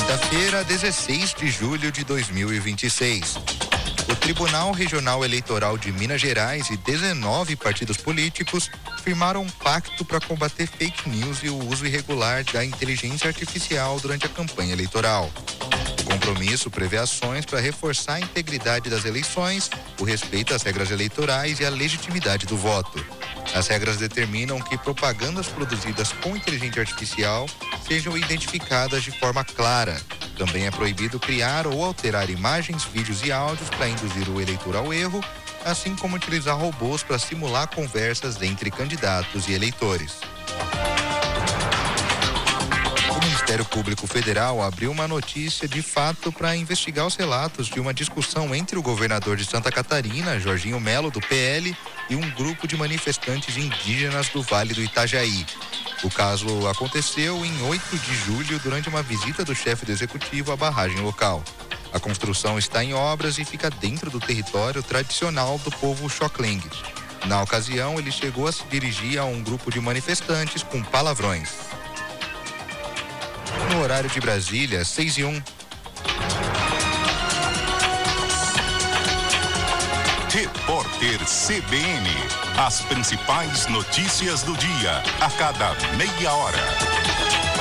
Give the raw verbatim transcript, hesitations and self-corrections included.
Quinta-feira, dezesseis de julho de dois mil e vinte e seis. O Tribunal Regional Eleitoral de Minas Gerais e dezenove partidos políticos firmaram um pacto para combater fake news e o uso irregular da inteligência artificial durante a campanha eleitoral. O compromisso prevê ações para reforçar a integridade das eleições, o respeito às regras eleitorais e a legitimidade do voto. As regras determinam que propagandas produzidas com inteligência artificial sejam identificadas de forma clara. Também é proibido criar ou alterar imagens, vídeos e áudios para induzir o eleitor ao erro, assim como utilizar robôs para simular conversas entre candidatos e eleitores. O Ministério Público Federal abriu uma notícia de fato para investigar os relatos de uma discussão entre o governador de Santa Catarina, Jorginho Melo, do P L, e um grupo de manifestantes indígenas do Vale do Itajaí. O caso aconteceu em oito de julho, durante uma visita do chefe do executivo à barragem local. A construção está em obras e fica dentro do território tradicional do povo Xocleng. Na ocasião, ele chegou a se dirigir a um grupo de manifestantes com palavrões. No horário de Brasília, seis e um. Repórter C B N. As principais notícias do dia, a cada meia hora.